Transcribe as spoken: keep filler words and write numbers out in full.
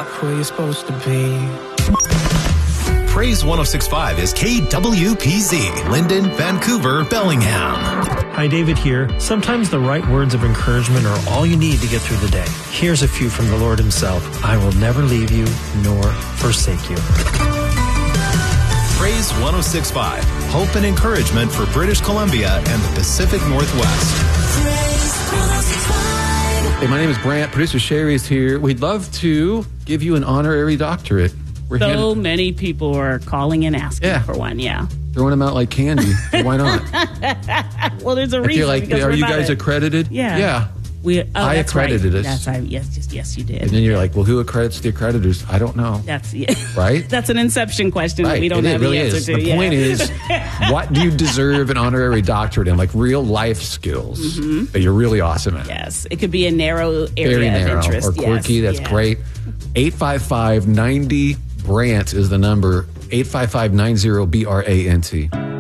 Park where you're supposed to be. Praise one oh six point five is K W P Z, Linden, Vancouver, Bellingham. Hi, David here. Sometimes the right words of encouragement are all you need to get through the day. Here's a few from the Lord himself. I will never leave you nor forsake you. Praise one oh six point five, hope and encouragement for British Columbia and the Pacific Northwest. Hey, my name is Brant. Producer Sherry is here. We'd love to give you an honorary doctorate. We're so handed- many people are calling and asking Yeah. for one. Yeah. throwing them out like candy. Why not? Well, there's a I reason. feel like, because are we're you not guys a- accredited? Yeah. Yeah. We, oh, I that's accredited right. us. That's right. Yes, just yes, you did. And then you're like, well, who accredits the accreditors? I don't know. That's yeah. Right? That's an inception question Right. that we don't it have really the answer is. to. The yeah. point is, what do you deserve an honorary doctorate in? Like real life skills Mm-hmm. that you're really awesome at. Yes, it could be a narrow area Very narrow of interest. or quirky. Yes. That's yeah. great. eight five five, nine zero, B R A N T is the number. eight five five, nine zero, B R A N T.